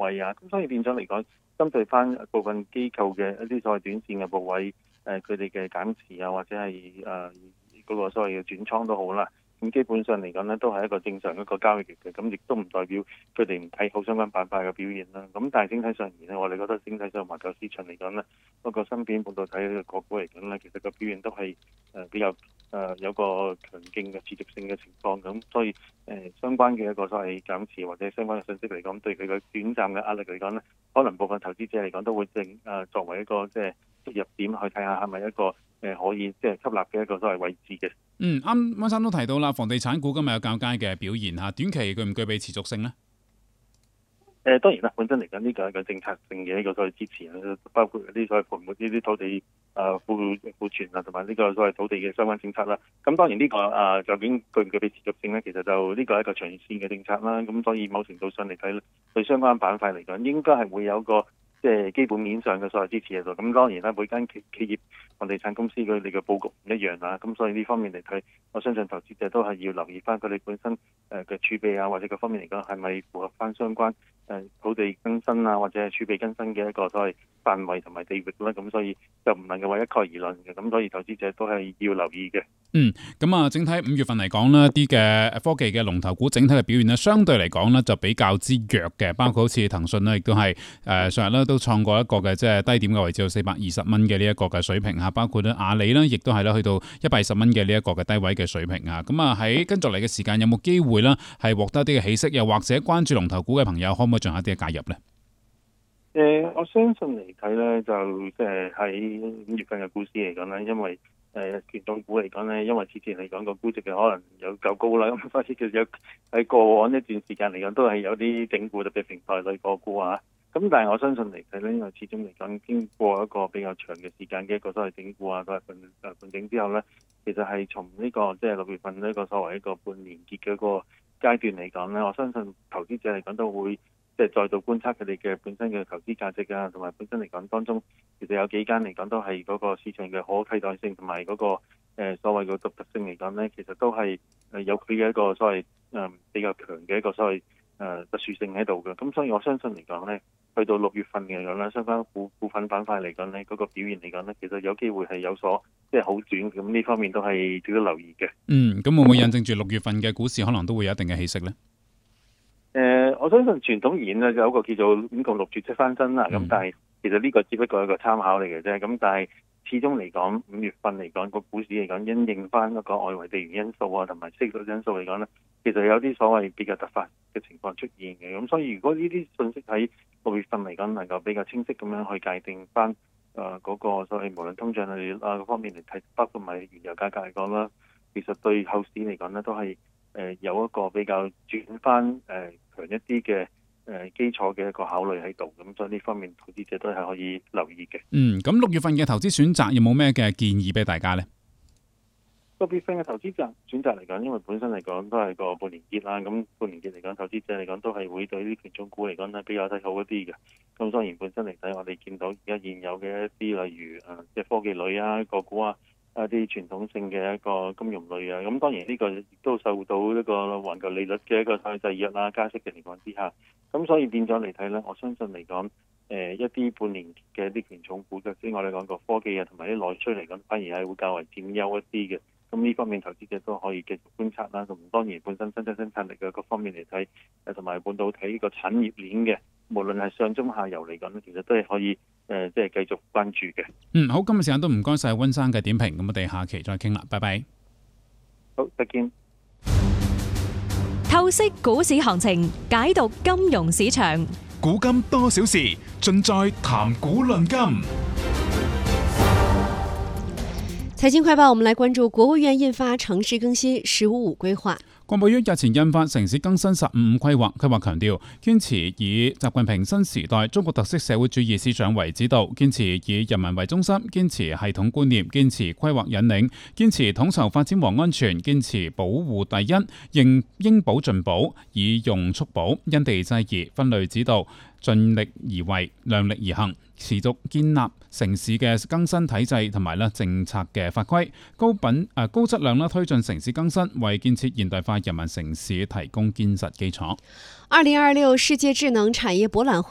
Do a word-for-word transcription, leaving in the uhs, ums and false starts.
位啊，咁所以變咗嚟講，針對翻部分機構嘅一啲所謂短線嘅部位，誒佢哋嘅減持啊，或者係誒嗰個所謂嘅轉倉都好啦。咁基本上嚟講呢，都係一個正常一個交易嘅，咁亦都唔代表佢哋唔睇好相關板塊嘅表現啦。咁但係整體上而言呢，我哋覺得整體上環球市場嚟講呢，嗰個芯片半導體嘅個股嚟講呢，其實個表現都係誒比較誒有個強勁嘅持續性嘅情況。咁所以誒相關嘅一個所謂減持或者相關嘅信息嚟講，對佢嘅短暫嘅壓力嚟講呢，可能部分投資者嚟講都會正誒作為一個即係切入點去睇下係咪一個誒可以即係吸納嘅一個所謂位置嘅。 嗯，啱溫生都提到啦，房地產股今日有較佳嘅表現嚇，短期具唔具備持續性呢？ 誒、呃、當然啦，本身嚟講呢個係一個政策性嘅一個所謂支持啊，包括啲所謂盤活呢啲土地誒庫庫存啊，同埋呢個所謂土地嘅相關政策啦。咁當然呢、這個誒、呃、究竟具唔具備持續性咧？其實就呢個係一個長線嘅政策啦。咁所以某程度上嚟睇，對相關板塊嚟講，應該係會有個即係基本面上嘅所謂支持喺度。咁當然啦，每間企企業房地產公司佢哋嘅佈局唔一樣啦。咁所以呢方面嚟睇，我相信投資者都係要留意翻佢哋本身誒嘅儲備啊，或者各方面嚟講係咪符合翻相關誒土地更新啊，或者係儲備更新嘅一個所謂範圍同埋地域啦。咁所以就唔能夠話一概而論嘅。咁所以投資者都係要留意嘅。 嗯，咁啊，整體五月份嚟講呢啲嘅科技嘅龍頭股整體嘅表現呢，相對嚟講呢就比較之弱嘅，包括好似騰訊呢，亦都係誒上日呢都創過一個嘅即係低點嘅位置，到四百二十蚊嘅呢一個嘅水平嚇，包括咧阿里呢，亦都係咧去到一百二十蚊嘅呢一個嘅低位嘅水平啊。咁啊喺跟住嚟嘅時間有冇機會呢係獲得一啲嘅起色，又或者關注龍頭股嘅朋友可唔可以進行一啲嘅介入呢？ 誒、呃，我相信嚟睇咧，就即係喺五月份嘅股市嚟講咧，因為誒權重股嚟講咧，因為之前嚟講個估值嘅可能有夠高啦，咁所以其實有喺過往一段時間嚟講都係有啲整固，特別平台類個股啊。咁但係我相信嚟睇咧，因為始終嚟講經過一個比較長嘅時間嘅一個所謂整固啊，所謂盤誒盤整之後咧，其實係從呢、這個即係六月份呢個所謂一個半年結嘅一個階段嚟講咧，我相信投資者嚟講都會即係再度觀察佢哋嘅本身嘅投資價值啊，同埋本身嚟講當中，其實有幾間嚟講都係嗰個市場嘅可替代性同埋嗰個、呃、所謂嘅獨特性嚟講咧，其實都係誒有佢嘅一個所謂誒、呃、比較強嘅一個所謂誒、呃、特殊性喺度嘅。咁所以我相信嚟講咧，去到六月份嚟講咧，相關股股份板塊嚟講咧，嗰、那個表現嚟講咧，其實有機會係有所即係好轉。咁呢方面都係值得留意嘅。 嗯，咁會唔會印證住六月份嘅股市可能都會有一定嘅起色咧？ 誒、呃，我相信傳統而言咧，有一個叫做五窮六絕七翻身啦。咁、嗯、但係其實呢個只不過係一個參考嚟嘅啫。咁但係始終嚟講，五月份嚟講個股市嚟講，因應翻一個外圍地緣因素啊，同埋息率因素嚟講咧，其實有啲所謂比較突發嘅情況出現嘅。咁所以如果呢啲信息喺六月份嚟講能夠比較清晰咁樣去界定翻誒嗰個所謂無論通脹率啊嗰方面嚟睇，包括埋原油價格嚟講啦，其實對後市嚟講咧都係誒、呃、有一個比較轉翻誒。呃強一啲嘅誒基礎嘅一個考慮喺度，咁所以呢方面投資者都係可以留意嘅。 嗯，咁六月份嘅投資選擇有冇咩嘅建議俾大家呢？ 六月份嘅投資擇選擇嚟講，因為本身嚟講都係個半年結啦，咁半年結嚟講，投資者嚟講都係會對啲權重股嚟講咧比較睇好一啲嘅。咁當然本身嚟睇，我哋見到而家現有嘅一啲例如誒即係科技類啊個股啊。一啲傳統性嘅一個金融類啊，咁當然呢個亦都受到一個環球利率嘅一個制約啦、加息嘅情況之下，咁所以變咗嚟睇咧，我相信嚟講，誒、呃、一啲半年嘅一啲權重股，頭先我哋講過科技啊，同埋啲內需嚟講，反而係會較為佔優一啲嘅。咁呢方面投資者都可以繼續觀察啦。咁當然本身新增生產力嘅各方面嚟睇，誒同埋半導體呢個產業鏈嘅，無論係上中下游嚟講咧，其實都係可以。誒，即係繼續關注嘅。 嗯，好，今日時間都唔該晒溫生嘅點評，咁我哋下期再傾啦，拜拜。 好，再見。 透析股市行情，解讀金融市場， 古今多少事，盡在談股論金。 財經快報，我們來關注國務院印發城市更新十五五規劃。 國務院日前印發城市更新十五五規劃，規劃強調堅持以習近平新時代中國特色社會主義思想為指導，堅持以人民為中心，堅持系統觀念，堅持規劃引領，堅持統籌發展和安全，堅持保護第一，應應保盡保，以用促保，因地制宜，分類指導，盡力而為，量力而行，持續建立城市嘅更新體制同埋咧政策嘅法規，高品誒高質量咧推進城市更新，為建設現代化人民城市提供堅實基礎。 二零二六世界智能產業博覽會